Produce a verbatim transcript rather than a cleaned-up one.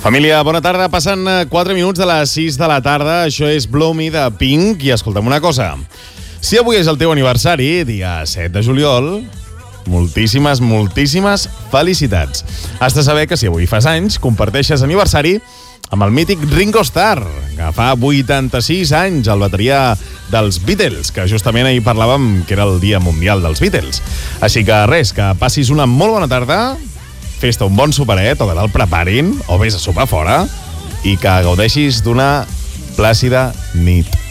Família, bona tarda. Passen quatre minuts de les sis de la tarda. Això és Blow Me de Pink. I escolta'm una cosa. Si avui és el teu aniversari, dia set de juliol, moltíssimes, moltíssimes felicitats. Has de saber que si avui fas anys, comparteixes aniversari amb el mític Ringo Starr, que fa vuitanta-sis anys, el bateria dels Beatles, que justament ahir parlàvem que era el Dia Mundial dels Beatles. Així que res, que passis una molt bona tarda, fes-te un bon superet, o que te'l preparin, o vés a sopar fora, i que gaudeixis d'una plàcida nit.